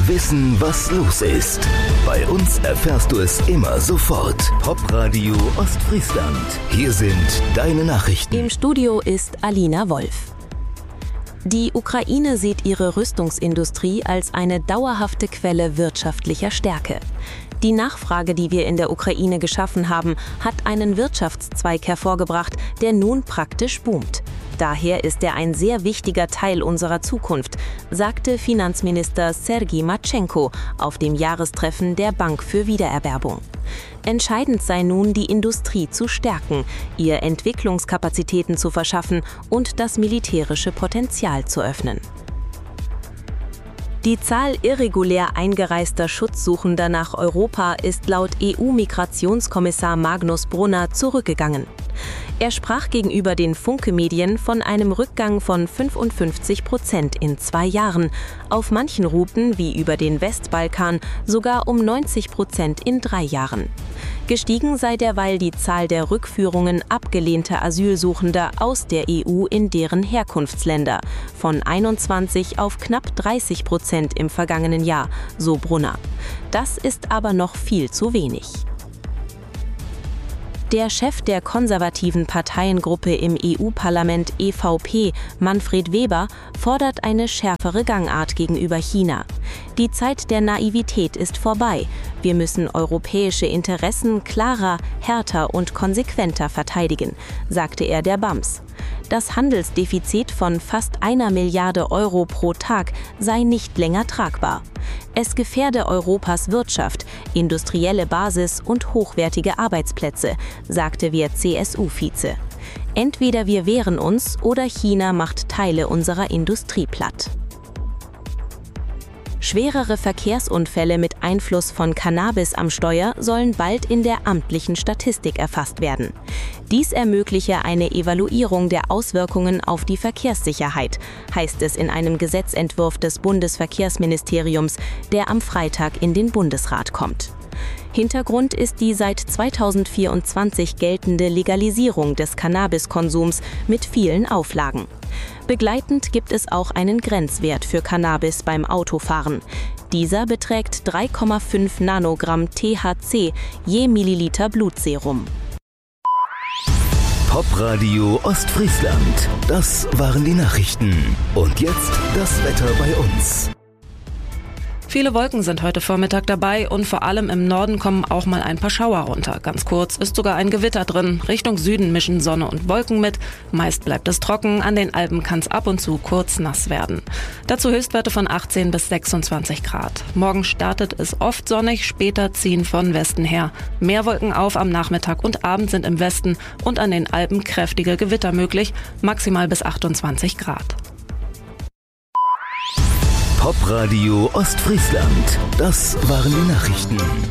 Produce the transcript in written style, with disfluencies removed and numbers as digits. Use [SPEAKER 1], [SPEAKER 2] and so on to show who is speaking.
[SPEAKER 1] Wissen, was los ist. Bei uns erfährst du es immer sofort. Popradio Ostfriesland. Hier sind deine Nachrichten.
[SPEAKER 2] Im Studio ist Alina Wolf. Die Ukraine sieht ihre Rüstungsindustrie als eine dauerhafte Quelle wirtschaftlicher Stärke. Die Nachfrage, die wir in der Ukraine geschaffen haben, hat einen Wirtschaftszweig hervorgebracht, der nun praktisch boomt. Daher ist er ein sehr wichtiger Teil unserer Zukunft, sagte Finanzminister Sergei Martschenko auf dem Jahrestreffen der Bank für Wiedererwerbung. Entscheidend sei nun, die Industrie zu stärken, ihr Entwicklungskapazitäten zu verschaffen und das militärische Potenzial zu öffnen. Die Zahl irregulär eingereister Schutzsuchender nach Europa ist laut EU-Migrationskommissar Magnus Brunner zurückgegangen. Er sprach gegenüber den Funke-Medien von einem Rückgang von 55% in 2 Jahren, auf manchen Routen wie über den Westbalkan sogar um 90% in 3 Jahren. Gestiegen sei derweil die Zahl der Rückführungen abgelehnter Asylsuchender aus der EU in deren Herkunftsländer, von 21 auf knapp 30% im vergangenen Jahr, so Brunner. Das ist aber noch viel zu wenig. Der Chef der konservativen Parteiengruppe im EU-Parlament EVP, Manfred Weber, fordert eine schärfere Gangart gegenüber China. Die Zeit der Naivität ist vorbei. Wir müssen europäische Interessen klarer, härter und konsequenter verteidigen, sagte er der BAMS. Das Handelsdefizit von fast 1 Milliarde Euro pro Tag sei nicht länger tragbar. Es gefährde Europas Wirtschaft, industrielle Basis und hochwertige Arbeitsplätze, sagte wir CSU-Vize. Entweder wir wehren uns oder China macht Teile unserer Industrie platt. Schwerere Verkehrsunfälle mit Einfluss von Cannabis am Steuer sollen bald in der amtlichen Statistik erfasst werden. Dies ermögliche eine Evaluierung der Auswirkungen auf die Verkehrssicherheit, heißt es in einem Gesetzentwurf des Bundesverkehrsministeriums, der am Freitag in den Bundesrat kommt. Hintergrund ist die seit 2024 geltende Legalisierung des Cannabiskonsums mit vielen Auflagen. Begleitend gibt es auch einen Grenzwert für Cannabis beim Autofahren. Dieser beträgt 3,5 Nanogramm THC je Milliliter Blutserum.
[SPEAKER 1] Popradio Ostfriesland. Das waren die Nachrichten. Und jetzt das Wetter bei uns.
[SPEAKER 3] Viele Wolken sind heute Vormittag dabei und vor allem im Norden kommen auch mal ein paar Schauer runter. Ganz kurz ist sogar ein Gewitter drin. Richtung Süden mischen Sonne und Wolken mit. Meist bleibt es trocken, an den Alpen kann es ab und zu kurz nass werden. Dazu Höchstwerte von 18 bis 26 Grad. Morgen startet es oft sonnig, später ziehen von Westen her. Mehr Wolken auf am Nachmittag und Abend sind im Westen und an den Alpen kräftige Gewitter möglich, maximal bis 28 Grad.
[SPEAKER 1] Popradio Ostfriesland. Das waren die Nachrichten.